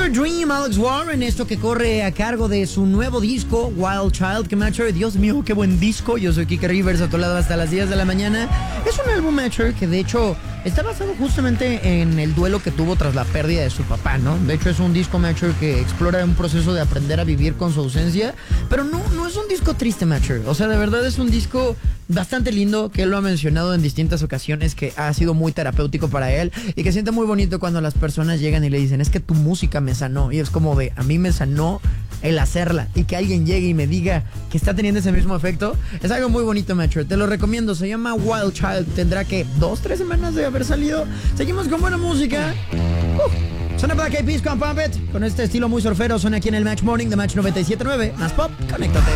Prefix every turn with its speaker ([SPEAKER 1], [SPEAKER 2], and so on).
[SPEAKER 1] Fever Dream, Alex Warren, esto que corre a cargo de su nuevo disco, Wild Child, que Matcher, Dios mío, qué buen disco. Yo soy Kike Rivers, a tu lado hasta las 10 de la mañana. Es un álbum, Matcher, que de hecho está basado justamente en el duelo que tuvo tras la pérdida de su papá, ¿no? De hecho es un disco, Matcher, que explora un proceso de aprender a vivir con su ausencia, pero no es un disco triste, Matcher. O sea, de verdad es un disco bastante lindo, que él lo ha mencionado en distintas ocasiones, que ha sido muy terapéutico para él y que siente muy bonito cuando las personas llegan y le dicen, es que tu música me sanó, y es como de, a mí me sanó el hacerla, y que alguien llegue y me diga que está teniendo ese mismo efecto, es algo muy bonito, Macho. Te lo recomiendo, se llama Wild Child, tendrá que 2-3 semanas de haber salido. Seguimos con buena música. Suena Black Eyed Peas con Pump It, con este estilo muy surfero. Suena aquí en el Match Morning de Match 97.9. Más pop, conéctate.